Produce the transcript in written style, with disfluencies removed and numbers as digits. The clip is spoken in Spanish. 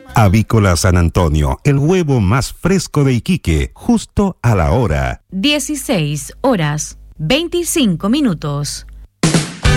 Avícola San Antonio, el huevo más fresco de Iquique, justo a la hora. 16 horas, 25 minutos.